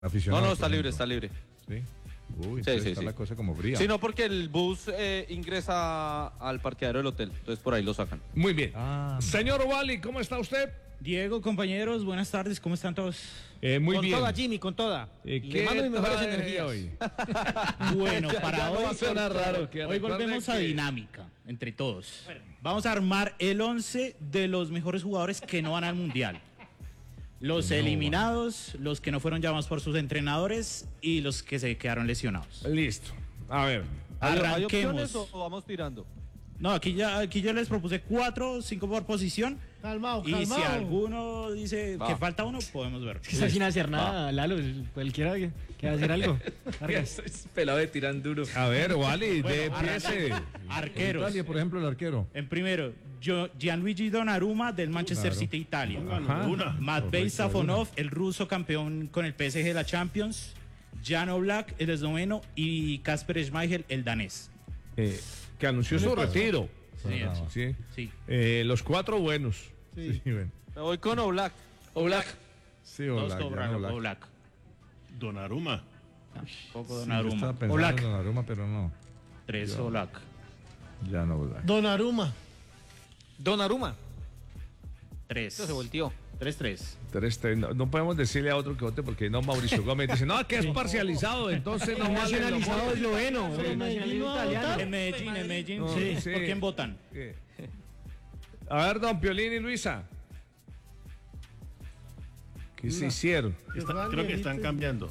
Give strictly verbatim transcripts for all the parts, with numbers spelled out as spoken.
No, no, está libre, está libre. Sí. Uy, sí, sí, está sí. la cosa como fría. Sí, no, porque el bus eh, ingresa al parqueadero del hotel, entonces por ahí lo sacan. Muy bien. Ah. Señor Wally, ¿cómo está usted? Diego, compañeros, buenas tardes, ¿cómo están todos? Eh, muy con bien. Con toda, Jimmy, con toda. Eh, Le mando mis mejores energías hoy? Bueno, para ya no hoy, va a sonar raro, que hoy volvemos que... a dinámica, entre todos. Vamos a armar el once de los mejores jugadores que no van al Mundial. Los no, eliminados, va. Los que no fueron llamados por sus entrenadores y los que se quedaron lesionados. Listo. A ver, arranquemos. ¿Hay opciones o vamos tirando? No, aquí ya aquí yo les propuse cuatro, cinco por posición. Calmado, y calmado. si alguno dice va. que falta uno, podemos ver. Está sin hacer nada, va. Lalo, cualquiera que quiera hacer algo. Es pelado de tirar duro. A ver, Wally, bueno, de piese. Arqueros. Italia, por ejemplo, el arquero. En primero, Yo, Gianluigi Donnarumma del Manchester claro. City Italia. Ajá. Matvei Safonov, el ruso campeón con el P S G de la Champions. Jan Oblak, el esloveno, y Kasper Schmeichel, el danés. Eh, que anunció su retiro. Sí, ah, sí. sí. Eh, los cuatro buenos. Sí. Sí, bueno. Me voy con Oblak. Oblak. Sí, Oblak. Dos Oblak. Oblak. Oblak. Donnarumma. Poco Sí, Donnarumma. Oblak. En Donnarumma, pero no. Tres Yo, Oblak. Ya no Oblak. Donnarumma. Donnarumma. Tres. Esto se volteó. Tres, tres. Tres, tres. No, no podemos decirle a otro que vote porque no, Mauricio Gómez dice, no, que es parcializado, entonces no vale. Nacionalizado esloveno. En Medellín, en Medellín. No, sí. sí. ¿Por quién votan? Sí. A ver, don Piolín y Luisa. ¿Qué no. se hicieron? Está, creo que están cambiando.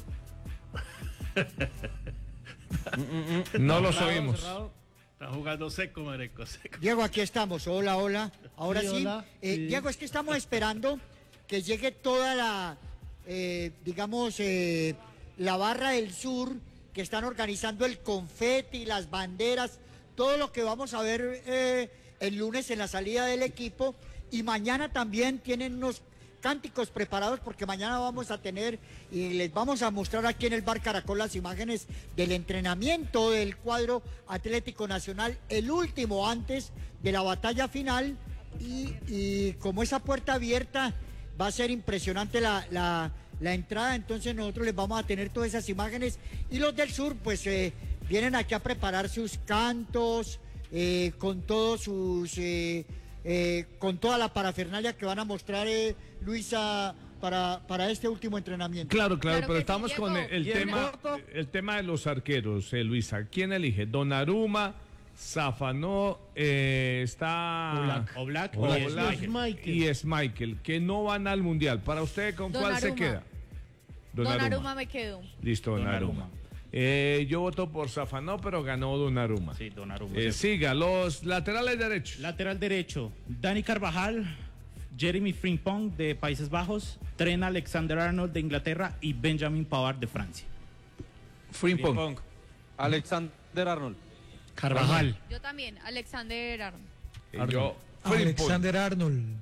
No los oímos. Está jugando seco, Mareco, seco. Diego, aquí estamos. Hola, hola. Ahora sí. sí, hola. Eh, sí. Diego, es que estamos esperando que llegue toda la, eh, digamos, eh, la barra del sur, que están organizando el confeti, las banderas, todo lo que vamos a ver eh, el lunes en la salida del equipo. Y mañana también tienen unos cánticos preparados porque mañana vamos a tener y les vamos a mostrar aquí en el Bar Caracol las imágenes del entrenamiento del cuadro Atlético Nacional, el último antes de la batalla final y, y como esa puerta abierta va a ser impresionante la, la, la entrada, entonces nosotros les vamos a tener todas esas imágenes y los del sur pues eh, vienen aquí a preparar sus cantos eh, con todos sus... Eh, Eh, con toda la parafernalia que van a mostrar eh, Luisa para, para este último entrenamiento. Claro, claro, claro pero sí, estamos Diego. con el, el tema el tema de los arqueros, eh, Luisa. ¿Quién elige? Donnarumma, Safonov, eh, está Oblak, Oblak, Oblak, Oblak, Oblak y Schmeichel, que no van al Mundial. ¿Para usted con Donnarumma. cuál se queda? Donnarumma, Donnarumma me quedo. Listo, Donnarumma. Donnarumma. Eh, yo voto por Safonov, pero ganó Donnarumma. Sí, Donnarumma. Eh, siga, los laterales derechos. Lateral derecho, Dani Carvajal, Jeremy Frimpong de Países Bajos, Trent Alexander-Arnold de Inglaterra y Benjamin Pavard de Francia. Frimpong. Alexander-Arnold. Carvajal. Yo también, Alexander-Arnold. Eh, yo, Alexander-Arnold.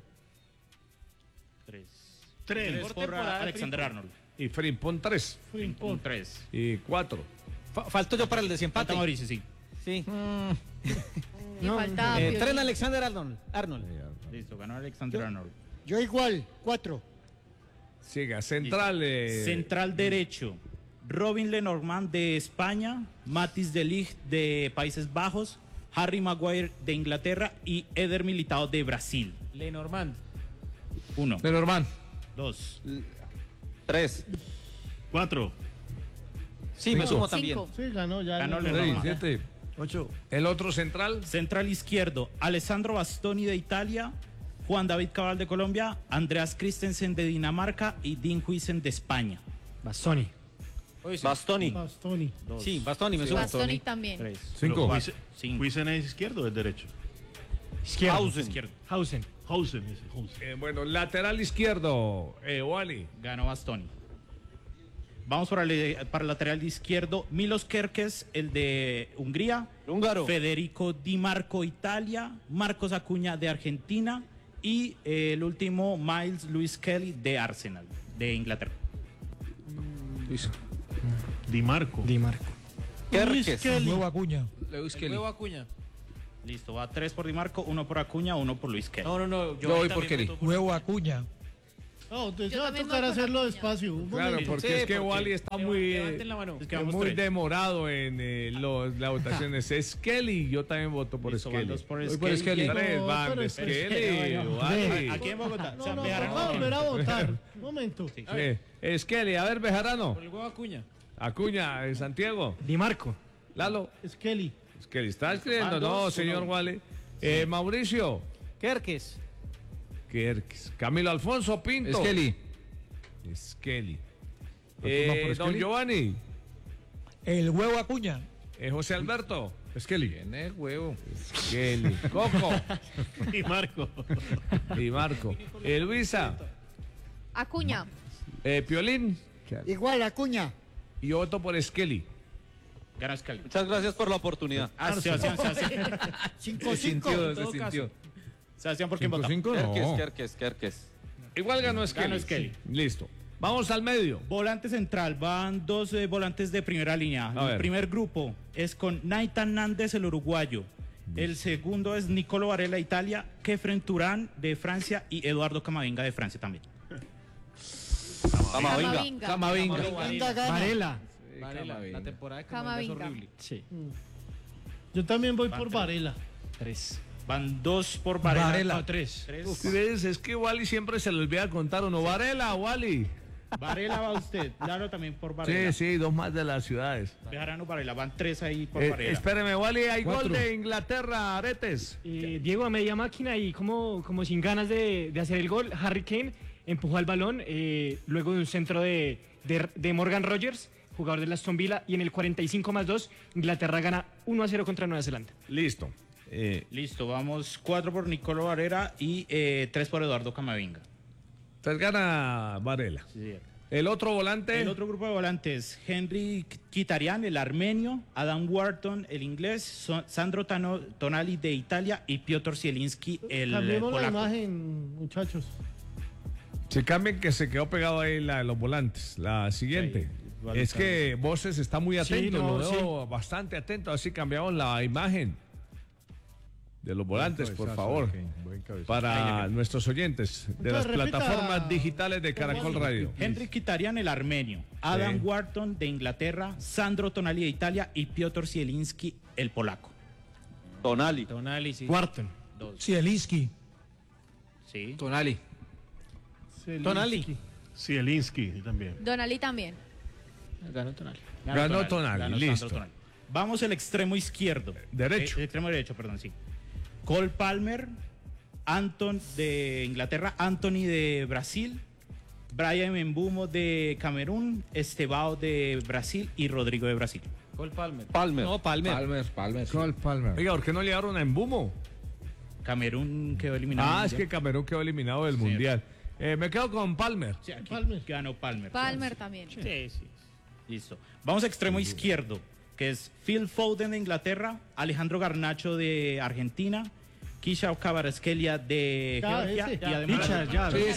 Tres. Tres. Tres por Alexander-Arnold. Y Frimpong tres. Frimpong tres. Y cuatro. Fa falto yo para el desempate. Falta Mauricio, sí. Sí. Mm. Y No, falta Eh, Piolín. Tren Alexander-Arnold. Arnold. Listo, ganó Alexander-Arnold. Yo igual, cuatro. Siga, central. Eh... Central derecho, Robin Lenormand de España, Mathis de Ligt de Países Bajos, Harry Maguire de Inglaterra y Eder Militao de Brasil. Lenormand. Uno. Lenormand. Dos. Tres. Cuatro. Sí, me sumo también. Cinco. Sí, ganó ya. Ganó no, Lenormand. seis, siete, ocho. El otro central. Central izquierdo, Alessandro Bastoni de Italia, Juan David Cabal de Colombia, Andreas Christensen de Dinamarca y Dean Huijsen de España. Bastoni. Bastoni. Bastoni. Dos. Sí, Bastoni, me sumo. Bastoni también. Tres. Cinco. Cuatro, cinco. ¿Huisen es izquierdo o es derecho? Izquierdo. Hausen. Izquierdo. Hausen. Hausen, ese, Hausen. Eh, bueno, lateral izquierdo. Eh, Wally. Ganó Bastoni. Vamos para el, para el lateral izquierdo, Milos Kerkez, el de Hungría, Húngaro. Federico Di Marco, Italia, Marcos Acuña de Argentina y eh, el último, Miles Lewis Kelly de Arsenal, de Inglaterra. Di Marco. Di Marco. Kerkez. Nuevo Acuña. Lewis Kelly. Nuevo Acuña. Listo, va tres por Di Marco, uno por Acuña, uno por Luis Kelly. No, no, no. Yo voy por Kelly. Nuevo Acuña. No, entonces Yo va a también tocar voy con hacerlo Acuña. despacio. Un Claro, momento. porque Sí, es que porque- Wally está muy, eh, Levanten la mano. Es que vamos muy tres. demorado en eh, los, las votaciones. Es Kelly, yo también voto por Listo, van Skelly. dos por Voy por Skelly. Skelly. Diego. Tres No, van pero de espere, Skelly, espere, no, Wally. Aquí en Bogotá. No, o sea, no, Bejarano. vamos a volver a votar. Un momento. Sí. Sí. Skelly, a ver, Bejarano. Por el huevo Acuña. Acuña, eh, Santiago. Di Marco. Lalo. Es Kelly. Skelly, ¿está escribiendo? Van No, dos, señor uno. Wally. Eh, Mauricio. Kerkes. Kerkis. Camilo Alfonso Pinto. Skelly. Skelly. ¿Tú vas Eh, por don Skelly? Giovanni. El huevo Acuña. Eh, José Alberto. Skelly. Tiene huevo. Skelly. Coco. Y Marco. Y Marco. Eh, Luisa. Acuña. Eh, Piolín. Igual, Acuña. Y yo voto por Skelly. Gana Skelly. Muchas gracias por la oportunidad. Ah, Sebastián, Sebastián. cinco Se cinco. sintió, en todo se sintió. Sebastián, ¿por quién vota? cinco cinco Kerkes, no. Kerkes, Kerkes. Igual ganó Skelly. Ganó Skelly. Listo. Vamos al medio. Volante central, van dos eh, volantes de primera línea. A El ver. primer grupo es con Naitan Nández, el uruguayo. El segundo es Nicolo Varela, Italia, Kefren Turán de Francia y Eduardo Camavinga de Francia también. Camavinga. Camavinga. Camavinga. Venga, gana. Varela. Varela. La temporada de Camavinga. Camavinga es horrible. Sí. Yo también voy por Varela. Tres. Van dos por Varela. Varela. No, tres. Tres. ¿Crees? Es que Wally siempre se le olvida contar uno. Varela, Wally. Varela va usted. Claro, también por Varela. Sí, sí, dos más de las ciudades. Bejarano, Varela. Van tres ahí por Eh, Varela. espéreme, Wally, hay Cuatro. gol de Inglaterra, Aretes. Eh, Diego a media máquina y como, como sin ganas de, de hacer el gol, Harry Kane empujó al balón eh, luego de un centro de, de, de Morgan Rogers, jugador de Aston Villa, y en el cuarenta y cinco más dos, Inglaterra gana uno a cero contra Nueva Zelanda. Listo. Eh, Listo, vamos cuatro por Nicolo Varela y eh, tres por Eduardo Camavinga. entonces gana Varela. Sí, El otro volante. El otro grupo de volantes, Henry Kitarian, el armenio, Adam Wharton, el inglés, So- Sandro Tano- Tonali de Italia y Piotr Zielinski, el eh, Cambiemos la polaco. imagen, muchachos. Se cambien que se quedó pegado ahí la, los volantes. La siguiente. Sí, igual es está que Voces está muy Sí, atento, no, lo veo bastante atento. Así cambiamos la imagen de los volantes, por favor, para nuestros oyentes de las Entonces, repita, plataformas digitales de Caracol Juan. Radio. Henry Kitarian, el armenio, Adam Sí. Wharton de Inglaterra, Sandro Tonali de Italia y Piotr Zielinski, el polaco. Tonali. Tonali, sí. Wharton. Zielinski. Sí. Tonali. Zielinski. Zielinski también. Donali también. Ganó Tonali. Ganó Tonali, Ganó listo. Sandro Tonali. Vamos al extremo izquierdo. Derecho. Eh, el extremo derecho, perdón, sí. Cole Palmer, Anton de Inglaterra, Anthony de Brasil, Brian Mbeumo de Camerún, Estebao de Brasil y Rodrigo de Brasil. Cole Palmer. Palmer. No, Palmer. Palmer, Palmer. Cole Palmer. Oiga, ¿por qué no le dieron a Embumo? Camerún quedó eliminado. Ah, del es que Mundial. Camerún quedó eliminado del Sí. Mundial. Eh, me quedo con Palmer. Sí, aquí Palmer. ganó Palmer. Palmer también. Sí, sí. Listo. Vamos a extremo izquierdo, que es Phil Foden de Inglaterra, Alejandro Garnacho de Argentina, Kisha Kvaratskhelia de Ya, Georgia ese. y Ya, además Dicha, ya. Sí, sí.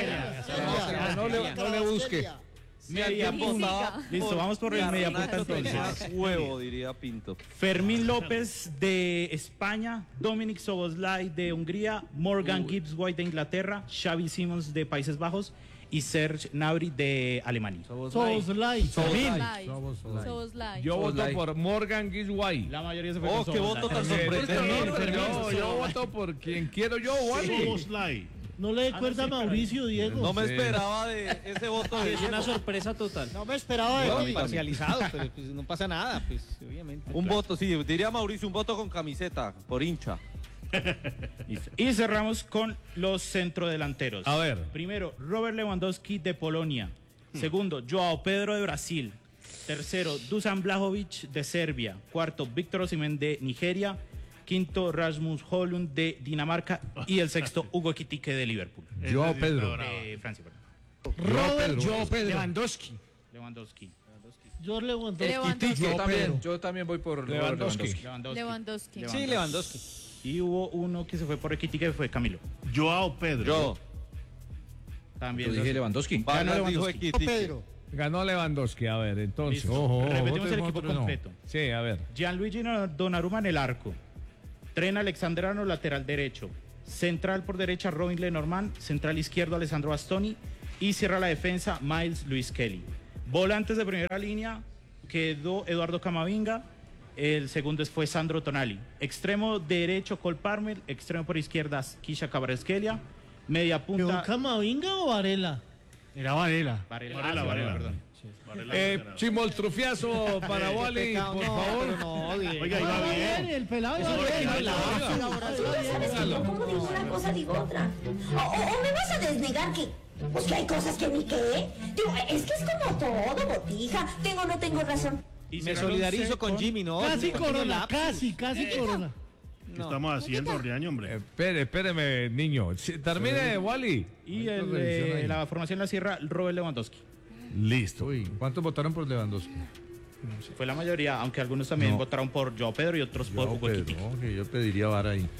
Ya, No le, no le busque. media punta. Física. Listo, vamos por el media punta Garnacho entonces. tenía huevo, diría Pinto. Fermín López de España, Dominic Soboslai de Hungría, Morgan Gibbs White de Inglaterra, Xavi Simons de Países Bajos y Serge Gnabry de Alemania. Soboslai. Soboslai. Soboslai. Yo voto por Morgan Gisway. La mayoría se fue Oh, con qué Szoboszlai. voto tan Eh, sorprendente. yo, yo voto por quien quiero yo, Wally. Soboslai. No le dé cuerda a Mauricio, Diego. No me Sí. esperaba de ese voto de Es una Diego. sorpresa total. No me esperaba de No, ti. parcializado, pero pues no pasa nada, pues obviamente. Un voto, sí, diría Mauricio, un voto con camiseta, por hincha. Listo. Y cerramos con los centrodelanteros. A ver. Primero, Robert Lewandowski de Polonia. Segundo, Joao Pedro de Brasil. Tercero, Dusan Blajovic de Serbia. Cuarto, Víctor Osimhen de Nigeria. Quinto, Rasmus Højlund de Dinamarca. Y el sexto, Hugo Ekitike de Liverpool. Joao Pedro. De Francia, perdón. Robert Joao Pedro. Lewandowski. Lewandowski. George Lewandowski. Lewandowski. Yo también, yo también voy por Lewandowski. Lewandowski. Lewandowski. Lewandowski. Sí, Lewandowski. Y hubo uno que se fue por Ekitike, que fue Camilo. Joao Pedro. Yo, También. Yo dije Lewandowski. Vargas dijo Lewandowski. Equitique. Pedro. Ganó Lewandowski, a ver, entonces. Listo. Ojo, ojo, Repetimos voten el por equipo otro, no. completo. Sí, a ver. Gianluigi Donnarumma en el arco. Tren Alexander Arnold, lateral derecho. Central por derecha, Robin Lenormand. Central izquierdo, Alessandro Bastoni. Y cierra la defensa Miles Luis Kelly. Volantes de primera línea quedó Eduardo Camavinga. El segundo fue Sandro Tonali. Extremo derecho Cole Palmer. Extremo por izquierda Kisha Kvaratskhelia. Media punta. ¿Camavinga o Varela? Era Varela. Varela, Varela, ah, sí, Varela. perdón. Varela, Eh, Varela. chimoltrufiazo para Wally, Pecado, por no, favor. pero no, Diego. Oiga, iba Iba bien, bien. el pelado iba Eso bien. iba bien. Tú no sabes que yo como digo una cosa digo otra. O, o- o me vas a desnegar que, pues que hay cosas que ni qué. Digo, es que es como todo, botija. Tengo o no tengo razón. Y Me cierra solidarizo once con Jimmy, ¿no? Casi Pequeño corona, lapsus. casi, casi corona. ¿Qué estamos haciendo, Riaño, hombre? Espere, espéreme, niño. Si- Termine, Wally. Y el, eh, la formación la cierra Robert Lewandowski. Listo. ¿Cuántos votaron por Lewandowski? Fue la mayoría, aunque algunos también No. votaron por Joao Pedro y otros por Hugo Ekitike. No, que yo pediría vara ahí.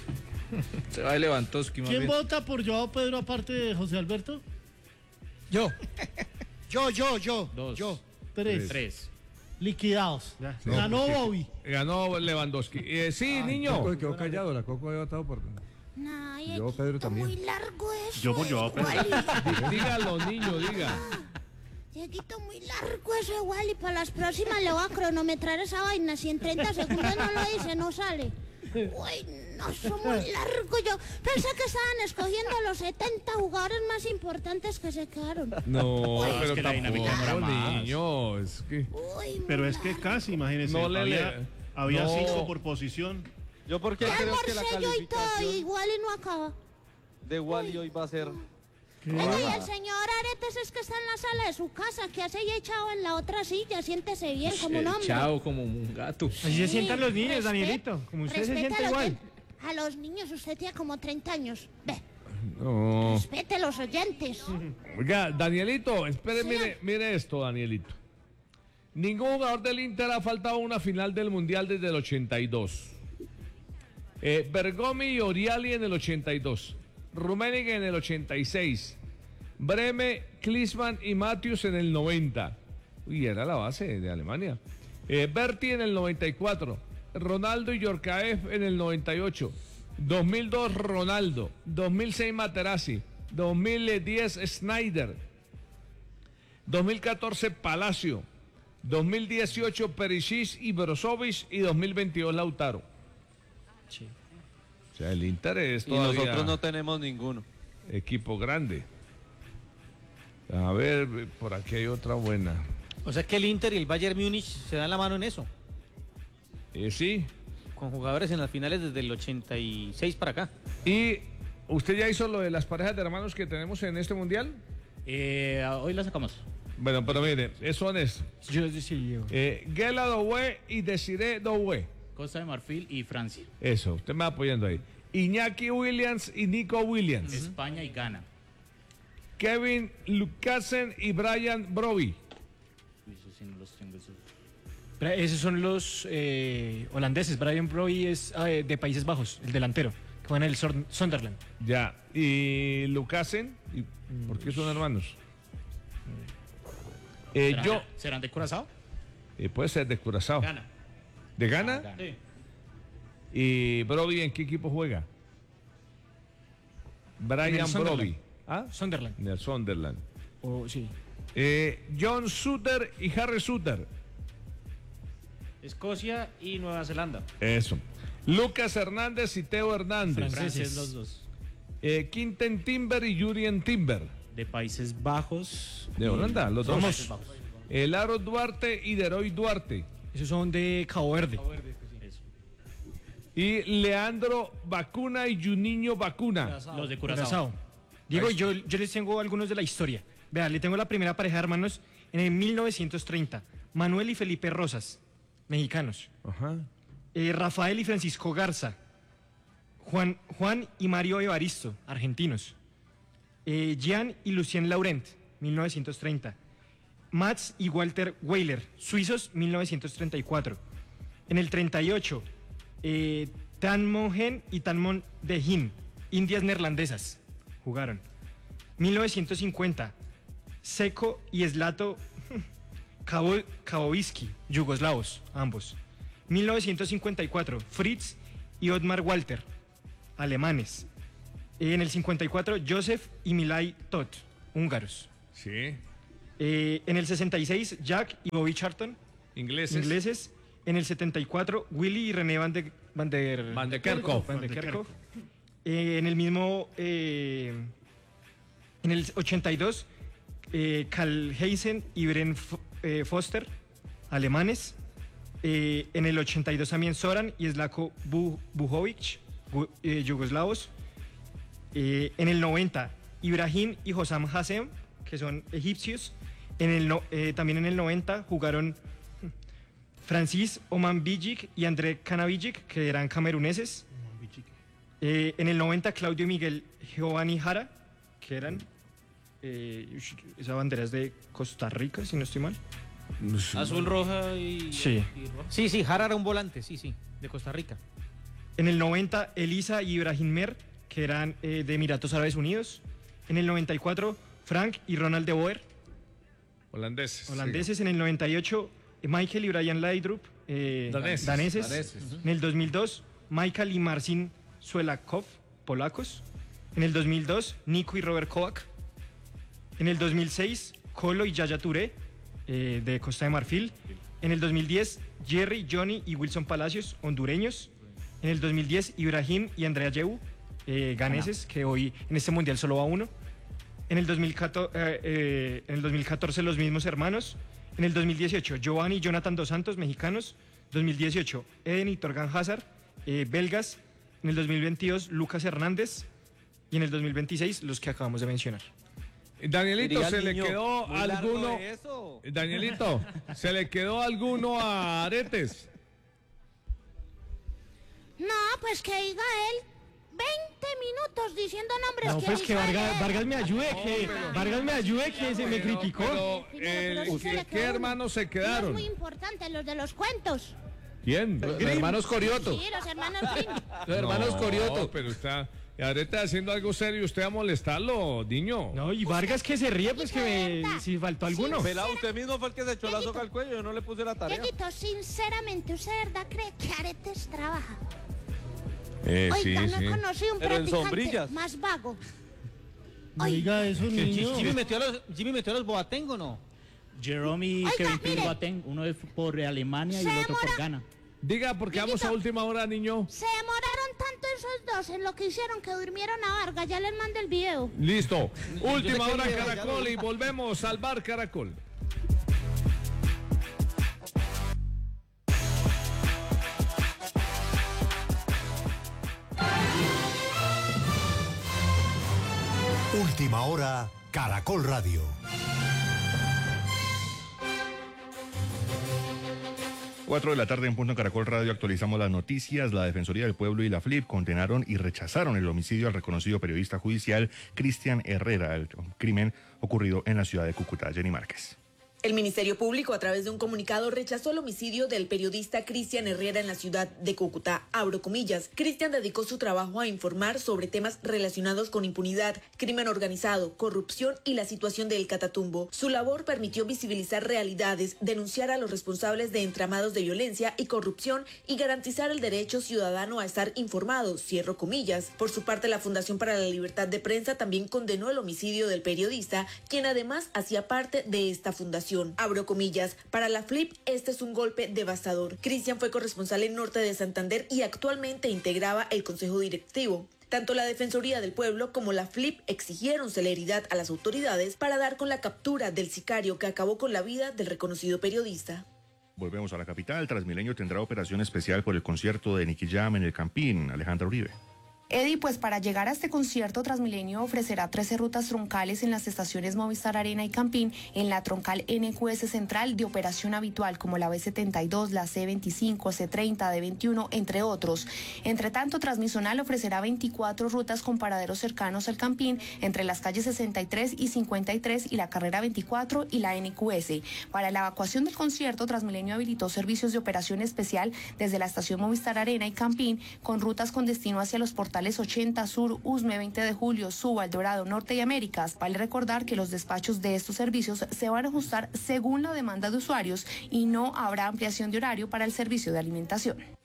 Se va de Lewandowski, más ¿Quién bien. vota por Joao Pedro aparte de José Alberto? Yo. Yo, yo, yo, Dos. yo. Tres. Tres. Liquidados. Ya. Ganó Bobby. Ganó Lewandowski. Eh, sí, niño. Coco quedó callado, la Coco había votado por... Ay, Yo, Pedro, también. muy largo eso. Yo por Joao Pedro. Wally. Dígalo, niño, diga. Dieguito, muy largo eso de Wally. Para las próximas le voy a cronometrar esa vaina. Si en treinta segundos no lo dice, no sale. Uy, no, son muy largo. Yo pensé que estaban escogiendo los setenta jugadores más importantes que se quedaron. No, es pero que la dinámica tampoco, no era más. niño. Es que... Uy, Pero muy es que largo. casi, imagínense. No le- había le- había no. cinco por posición. Yo porque Ya creo que la almorcé yo y todo, y calificación Wally no acaba. de Wally hoy va a ser... Venga, y el señor Aretes es que está en la sala de su casa, que hace ya echado en la otra silla, siéntese bien como un hombre. Chao, como un gato. Así se sientan los niños, Respe- Danielito. Como usted se respete siente a los igual. de- A los niños, usted tiene como treinta años. Ve, No. respete a los oyentes. Oiga, Danielito, espere, mire, mire esto, Danielito. Ningún jugador del Inter ha faltado a una final del Mundial desde el ochenta y dos. Eh, Bergomi y Oriali en el ochenta y dos. Rummenigge en el ochenta y seis. Breme, Klinsmann y Matthews en el noventa. Uy, era la base de Alemania. Eh, Berti en el noventa y cuatro. Ronaldo y Yorkaev en el noventa y ocho. dos mil dos Ronaldo. dos mil seis Materazzi. dos mil diez Snyder. dos mil catorce Palacio. dos mil dieciocho Perisic y Brozovic. Y dos mil veintidós Lautaro. Sí. O sea, el Inter es Y todavía nosotros no tenemos ninguno. equipo grande. A ver, por aquí hay otra buena. O sea que el Inter y el Bayern Múnich se dan la mano en eso. Eh, sí. Con jugadores en las finales desde el ochenta y seis para acá. ¿Y usted ya hizo lo de las parejas de hermanos que tenemos en este mundial? Eh, hoy la sacamos. Bueno, pero mire, eso son es Yo sí, Diego. eh, Gela Doué y Desiree Doué. Costa de Marfil y Francia. Eso, usted me va apoyando ahí. Iñaki Williams y Nico Williams. España y Ghana. Kevin Lucasen y Brian Broby. Eso sí no los tengo. Esos. Bra- Esos son los eh, holandeses. Brian Broby es eh, de Países Bajos, el delantero, que juega en el Sor- Sunderland. Ya. Y Lucasen, ¿y ¿por qué son hermanos? Eh, ¿Serán, yo, ¿Serán de Curazao? eh, puede ser de Curazao. Ghana. ¿De Ghana? Ghana. Sí. ¿Y Broby en qué equipo juega? En Brian el Sunderland. Broby. ¿Ah? Sunderland. En el Sunderland. O, sí. Eh, John Suter y Harry Suter. Escocia y Nueva Zelanda. Eso. Lucas Hernández y Teo Hernández. Franceses los dos. Eh, Quinten Timber y Jurien Timber. De Países Bajos. De Holanda, los dos. Países Bajos. El Aro Duarte y Deroy Duarte. Esos son de Cabo Verde. Eso. Y Leandro Vacuna y Juninho Vacuna. Los de Curazao. Curazao. Diego, yo, yo les tengo algunos de la historia. Vea, le tengo la primera pareja de hermanos en el mil novecientos treinta. Manuel y Felipe Rosas, mexicanos. Ajá. Eh, Rafael y Francisco Garza. Juan, Juan y Mario Evaristo, argentinos. Eh, Jean y Lucien Laurent, mil novecientos treinta. Mats y Walter Weiler, suizos, mil novecientos treinta y cuatro. En el treinta y ocho, eh, Tan Mongen y Tan Mon de Hin, indias neerlandesas, jugaron. mil novecientos cincuenta, Seco y Zlato Kabo- Kaboviski, yugoslavos, ambos. mil novecientos cincuenta y cuatro, Fritz y Otmar Walter, alemanes. En el cincuenta y cuatro, Joseph y Milay Todt, húngaros. Sí. Eh, en el sesenta y seis, Jack y Bobby Charlton, Ingleses. ingleses. En el setenta y cuatro, Willy y René Van de, Van der, Van de Kerkhoff. Van de Kerkhoff. Eh, en el mismo, eh, en el ochenta y dos, eh, Karl Heisen y Bren F- eh, Foster, alemanes. Eh, en el ochenta y dos también Zoran y Slavko Bu- Bujovic, gu- eh, yugoslavos. Eh, en el noventa, Ibrahim y Hossam Hassem, que son egipcios. En el no- eh, también en el noventa jugaron Francis Oman Bijic y André Kanavijic, que eran cameruneses. Eh, en el noventa, Claudio Miguel Giovanni Jara, que eran... Eh, ush, esa bandera es de Costa Rica, si no estoy mal. Azul, roja y... Sí. y roja. Sí, sí, Jara era un volante, sí, sí, de Costa Rica. En el noventa, Elisa y Ibrahim Mer, que eran eh, de Emiratos Árabes Unidos. En el noventa y cuatro, Frank y Ronald de Boer, Holandeses. holandeses. En el noventa y ocho, Michael y Brian Laudrup, eh, Daneses. daneses. Daneses. En el dos mil dos, Michael y Marcin Suelakov, polacos. En el dos mil dos, Nico y Robert Kovac. En el dos mil seis, Colo y Yaya Touré, eh, de Costa de Marfil. En el dos mil diez, Jerry, Johnny y Wilson Palacios, hondureños. En el dos mil diez, Ibrahim y Andrea Yehu, eh, ganeses, que hoy en este mundial solo va uno. En el, dos mil catorce, eh, eh, en el dos mil catorce, los mismos hermanos. En el dos mil dieciocho, Giovanni y Jonathan Dos Santos, mexicanos. dos mil dieciocho, Eden y Torgan Hazard, eh, belgas. En el dos mil veintidós, Lucas Hernández. Y en el dos mil veintiséis, los que acabamos de mencionar. Danielito, Diría ¿se el le niño, quedó muy largo alguno? eso. Danielito, ¿se le quedó alguno a Aretes? No, pues que diga él veinte minutos diciendo nombres No, que pues que diga Vargas, él. Vargas me ayude, que Vargas me ayude, que se me Pero- criticó. pero, Sí, pero el- sí se le ¿qué quedó uno. hermanos se Y es quedaron? muy importante, los de los cuentos. ¿Quién? Los hermanos Corioto. Sí, los hermanos Grimm. Los hermanos No, Corioto. pero está... Areta haciendo algo serio, usted a molestarlo, niño. No, y Vargas que se ríe, pues que me, si faltó alguno. Pelado, usted mismo fue el que se echó la soga al cuello, yo no le puse la tarea. Dieguito, sinceramente, ¿usted de verdad cree que Aretes trabaja? Eh, sí, Oiga, no sí. he conocido un Pero en practicante sombrillas. más vago. No diga eso, niño. Jimmy metió a los, Jimmy metió a los Boateng, ¿o no? Jerome y Oiga, Kevin mire. Boateng, uno es por Alemania y Se el otro por demora- Ghana. Diga, porque vamos a Dieguito. última hora, niño. Se demoraron tanto esos dos en lo que hicieron que durmieron a Vargas. Ya les mandé el video. Listo. Última sé hora, que- Caracol, y volvemos al bar Caracol. Última hora, Caracol Radio. Cuatro de la tarde en punto en Caracol Radio actualizamos las noticias. La Defensoría del Pueblo y la F L I P condenaron y rechazaron el homicidio al reconocido periodista judicial Cristian Herrera, el crimen ocurrido en la ciudad de Cúcuta. Jenny Márquez. El Ministerio Público, a través de un comunicado, rechazó el homicidio del periodista Cristian Herrera en la ciudad de Cúcuta. Abro comillas. Cristian dedicó su trabajo a informar sobre temas relacionados con impunidad, crimen organizado, corrupción y la situación del Catatumbo. Su labor permitió visibilizar realidades, denunciar a los responsables de entramados de violencia y corrupción y garantizar el derecho ciudadano a estar informado. Cierro comillas. Por su parte, la Fundación para la Libertad de Prensa también condenó el homicidio del periodista, quien además hacía parte de esta fundación. Abro comillas. Para la F L I P, este es un golpe devastador. Cristian fue corresponsal en Norte de Santander y actualmente integraba el Consejo Directivo. Tanto la Defensoría del Pueblo como la F L I P exigieron celeridad a las autoridades para dar con la captura del sicario que acabó con la vida del reconocido periodista. Volvemos a la capital. Transmilenio tendrá operación especial por el concierto de Nicky Jam en el Campín. Alejandra Uribe. Eddie, pues para llegar a este concierto, Transmilenio ofrecerá trece rutas troncales en las estaciones Movistar Arena y Campín, en la troncal N Q S Central de operación habitual, como la B setenta y dos, la C veinticinco, C treinta, D veintiuno, entre otros. Entre tanto, Transmisonal ofrecerá veinticuatro rutas con paraderos cercanos al Campín, entre las calles sesenta y tres y cincuenta y tres y la carrera veinticuatro y la N Q S. Para la evacuación del concierto, Transmilenio habilitó servicios de operación especial desde la estación Movistar Arena y Campín, con rutas con destino hacia los portales ochenta Sur, Usme, veinte de Julio, Suba, El Dorado, Norte y Américas. Vale recordar que los despachos de estos servicios se van a ajustar según la demanda de usuarios y no habrá ampliación de horario para el servicio de alimentación.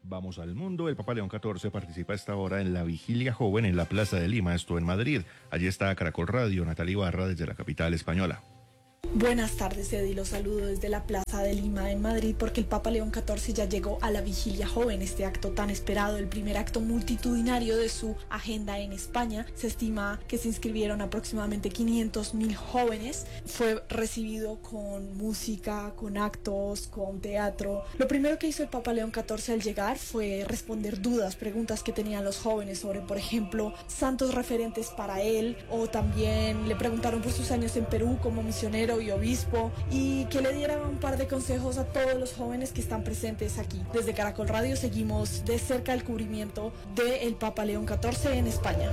Vamos al mundo. El Papa León catorce participa a esta hora en la Vigilia Joven en la Plaza de Lima, esto en Madrid. Allí está Caracol Radio, Natalia Ibarra desde la capital española. Buenas tardes, Eddie. Los saludo desde la Plaza de Lima en Madrid porque el Papa León catorce ya llegó a la Vigilia Joven, este acto tan esperado, el primer acto multitudinario de su agenda en España. Se estima que se inscribieron aproximadamente quinientos mil jóvenes. Fue recibido con música, con actos, con teatro. Lo primero que hizo el Papa León catorce al llegar fue responder dudas, preguntas que tenían los jóvenes sobre, por ejemplo, santos referentes para él, o también le preguntaron por sus años en Perú como misionero y obispo, y que le diera un par de consejos a todos los jóvenes que están presentes aquí. Desde Caracol Radio seguimos de cerca el cubrimiento del Papa León catorce en España.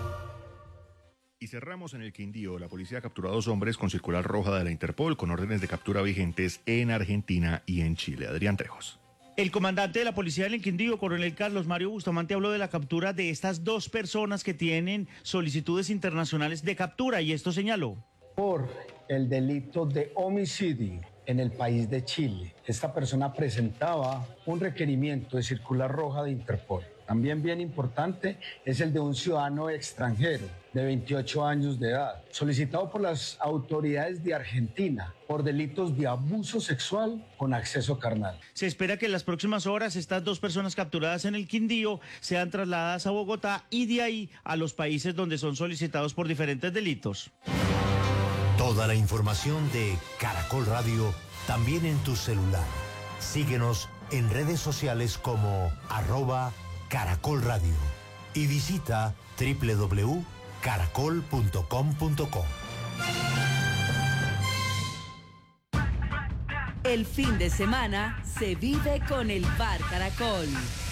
Y cerramos en el Quindío. La policía ha capturado a dos hombres con circular roja de la Interpol con órdenes de captura vigentes en Argentina y en Chile. Adrián Trejos. El comandante de la policía del Quindío, coronel Carlos Mario Bustamante, habló de la captura de estas dos personas que tienen solicitudes internacionales de captura, y esto señaló. Por el delito de homicidio en el país de Chile. Esta persona presentaba un requerimiento de circular roja de Interpol. También bien importante es el de un ciudadano extranjero de veintiocho años de edad, solicitado por las autoridades de Argentina por delitos de abuso sexual con acceso carnal. Se espera que en las próximas horas estas dos personas capturadas en el Quindío sean trasladadas a Bogotá y de ahí a los países donde son solicitados por diferentes delitos. Toda la información de Caracol Radio también en tu celular. Síguenos en redes sociales como arroba Caracol Radio y visita doble u doble u doble u punto caracol punto com punto co. El fin de semana se vive con el Bar Caracol.